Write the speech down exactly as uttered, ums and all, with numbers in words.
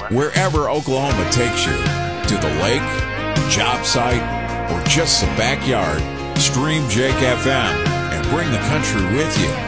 Wherever Oklahoma takes you, to the lake, job site, or just the backyard, stream Jake F M and bring the country with you.